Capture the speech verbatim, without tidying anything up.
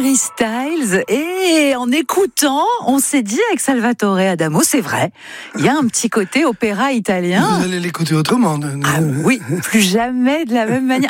Harry Styles. Et en écoutant, on s'est dit avec Salvatore Adamo, c'est vrai, il y a un petit côté opéra italien. Vous allez l'écouter autrement. Ah oui, plus jamais de la même manière.